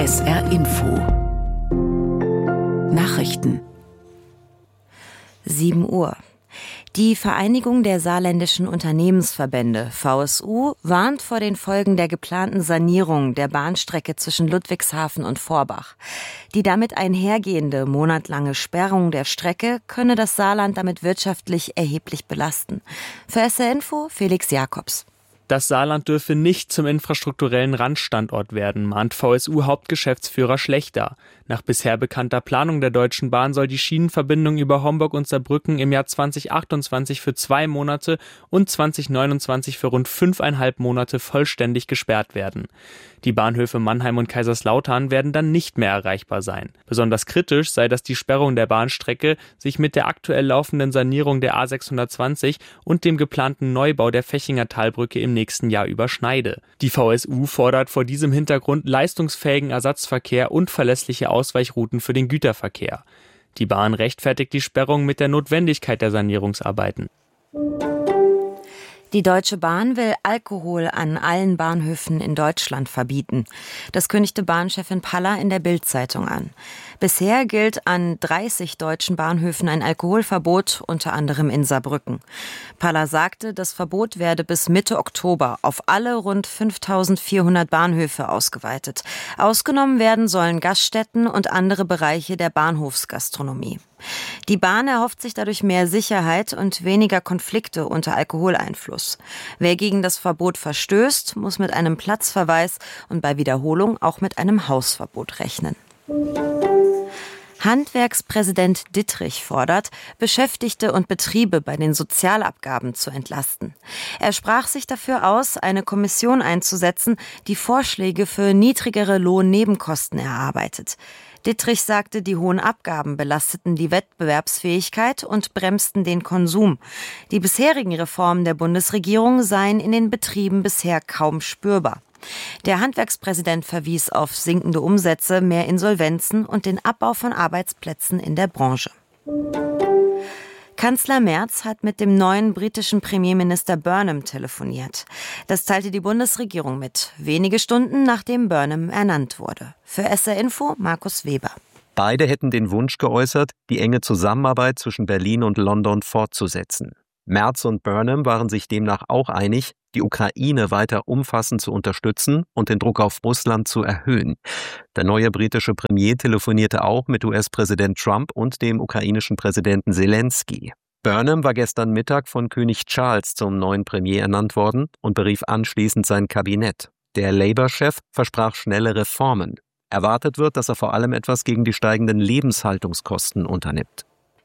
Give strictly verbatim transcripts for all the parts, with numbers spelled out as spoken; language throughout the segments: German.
S R Info Nachrichten sieben Uhr. Die Vereinigung der saarländischen Unternehmensverbände, V S U, warnt vor den Folgen der geplanten Sanierung der Bahnstrecke zwischen Ludwigshafen und Forbach. Die damit einhergehende monatlange Sperrung der Strecke könne das Saarland damit wirtschaftlich erheblich belasten. Für S R Info Felix Jakobs. Das Saarland dürfe nicht zum infrastrukturellen Randstandort werden, mahnt V S U-Hauptgeschäftsführer Schlechter. Nach bisher bekannter Planung der Deutschen Bahn soll die Schienenverbindung über Homburg und Saarbrücken im Jahr zwanzig achtundzwanzig für zwei Monate und zwanzig neunundzwanzig für rund fünfeinhalb Monate vollständig gesperrt werden. Die Bahnhöfe Mannheim und Kaiserslautern werden dann nicht mehr erreichbar sein. Besonders kritisch sei, dass die Sperrung der Bahnstrecke sich mit der aktuell laufenden Sanierung der A sechshundertzwanzig und dem geplanten Neubau der Fechinger Talbrücke im nächsten Jahr überschneide. Die V S U fordert vor diesem Hintergrund leistungsfähigen Ersatzverkehr und verlässliche Ausweichrouten für den Güterverkehr. Die Bahn rechtfertigt die Sperrung mit der Notwendigkeit der Sanierungsarbeiten. Die Deutsche Bahn will Alkohol an allen Bahnhöfen in Deutschland verbieten. Das kündigte Bahnchefin Paller in der Bild-Zeitung an. Bisher gilt an dreißig deutschen Bahnhöfen ein Alkoholverbot, unter anderem in Saarbrücken. Paller sagte, das Verbot werde bis Mitte Oktober auf alle rund fünftausendvierhundert Bahnhöfe ausgeweitet. Ausgenommen werden sollen Gaststätten und andere Bereiche der Bahnhofsgastronomie. Die Bahn erhofft sich dadurch mehr Sicherheit und weniger Konflikte unter Alkoholeinfluss. Wer gegen das Verbot verstößt, muss mit einem Platzverweis und bei Wiederholung auch mit einem Hausverbot rechnen. Handwerkspräsident Dittrich fordert, Beschäftigte und Betriebe bei den Sozialabgaben zu entlasten. Er sprach sich dafür aus, eine Kommission einzusetzen, die Vorschläge für niedrigere Lohnnebenkosten erarbeitet. Dittrich sagte, die hohen Abgaben belasteten die Wettbewerbsfähigkeit und bremsten den Konsum. Die bisherigen Reformen der Bundesregierung seien in den Betrieben bisher kaum spürbar. Der Handwerkspräsident verwies auf sinkende Umsätze, mehr Insolvenzen und den Abbau von Arbeitsplätzen in der Branche. Kanzler Merz hat mit dem neuen britischen Premierminister Burnham telefoniert. Das teilte die Bundesregierung mit, wenige Stunden nachdem Burnham ernannt wurde. Für S R Info Markus Weber. Beide hätten den Wunsch geäußert, die enge Zusammenarbeit zwischen Berlin und London fortzusetzen. Merz und Burnham waren sich demnach auch einig, die Ukraine weiter umfassend zu unterstützen und den Druck auf Russland zu erhöhen. Der neue britische Premier telefonierte auch mit U S-Präsident Trump und dem ukrainischen Präsidenten Zelensky. Burnham war gestern Mittag von König Charles zum neuen Premier ernannt worden und berief anschließend sein Kabinett. Der Labour-Chef versprach schnelle Reformen. Erwartet wird, dass er vor allem etwas gegen die steigenden Lebenshaltungskosten unternimmt.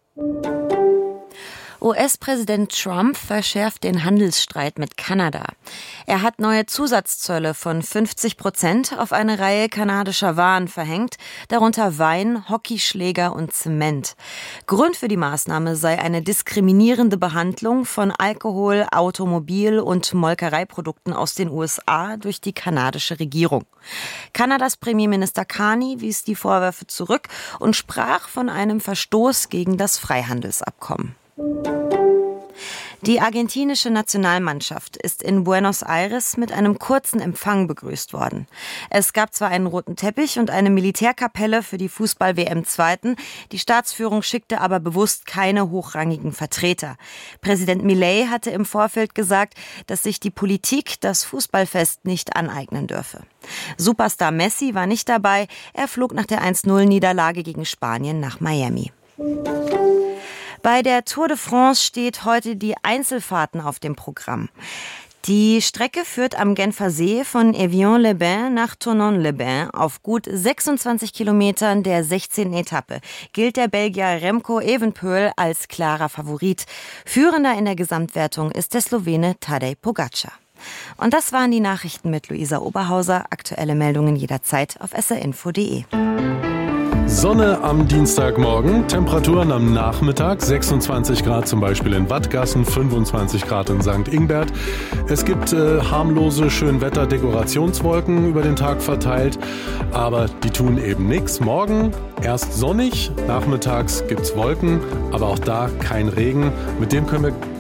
U S-Präsident Trump verschärft den Handelsstreit mit Kanada. Er hat neue Zusatzzölle von fünfzig Prozent auf eine Reihe kanadischer Waren verhängt, darunter Wein, Hockeyschläger und Zement. Grund für die Maßnahme sei eine diskriminierende Behandlung von Alkohol-, Automobil- und Molkereiprodukten aus den U S A durch die kanadische Regierung. Kanadas Premierminister Carney wies die Vorwürfe zurück und sprach von einem Verstoß gegen das Freihandelsabkommen. Die argentinische Nationalmannschaft ist in Buenos Aires mit einem kurzen Empfang begrüßt worden. Es gab zwar einen roten Teppich und eine Militärkapelle für die Fußball-W M Zweiten, die Staatsführung schickte aber bewusst keine hochrangigen Vertreter. Präsident Milei hatte im Vorfeld gesagt, dass sich die Politik das Fußballfest nicht aneignen dürfe. Superstar Messi war nicht dabei, er flog nach der eins null Niederlage gegen Spanien nach Miami. Bei der Tour de France steht heute die Einzelfahrten auf dem Programm. Die Strecke führt am Genfer See von Evian-les-Bains nach Thonon-les-Bains. Auf gut sechsundzwanzig Kilometern der sechzehnten Etappe gilt der Belgier Remco Evenepoel als klarer Favorit. Führender in der Gesamtwertung ist der Slowene Tadej Pogačar. Und das waren die Nachrichten mit Luisa Oberhauser. Aktuelle Meldungen jederzeit auf s r info punkt d e. Sonne am Dienstagmorgen, Temperaturen am Nachmittag, sechsundzwanzig Grad zum Beispiel in Wattgassen, fünfundzwanzig Grad in Sankt Ingbert. Es gibt äh, harmlose Schönwetter-Dekorationswolken über den Tag verteilt, aber die tun eben nichts. Morgen erst sonnig, nachmittags gibt's Wolken, aber auch da kein Regen. Mit dem können wir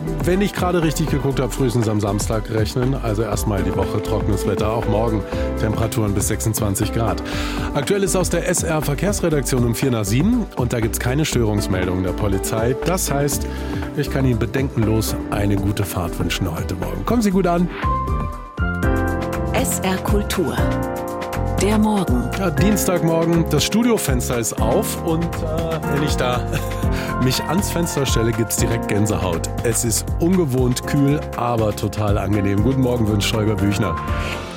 wenn ich gerade richtig geguckt habe, frühestens am Samstag rechnen. Also erstmal die Woche trockenes Wetter, auch morgen Temperaturen bis sechsundzwanzig Grad. Aktuell ist aus der S R-Verkehrsredaktion um vier nach sieben und da gibt es keine Störungsmeldungen der Polizei. Das heißt, ich kann Ihnen bedenkenlos eine gute Fahrt wünschen heute Morgen. Kommen Sie gut an. S R Kultur. Der Morgen. Ja, Dienstagmorgen, das Studiofenster ist auf und äh, wenn ich da mich ans Fenster stelle, gibt es direkt Gänsehaut. Es ist ungewohnt kühl, aber total angenehm. Guten Morgen, wünscht Holger Büchner.